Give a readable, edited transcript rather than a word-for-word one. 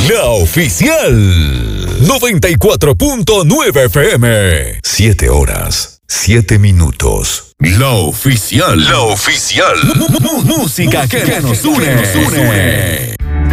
La Oficial. 94.9 FM. 7 horas, 7 minutos. La Oficial. La Oficial. Música que nos une.